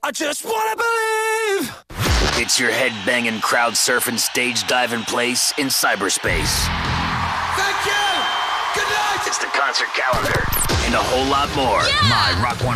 I just wanna believe. It's your head-banging, crowd-surfing, stage-diving place in cyberspace. Thank you. Good night. It's the concert calendar and a whole lot more. Yeah! My Rock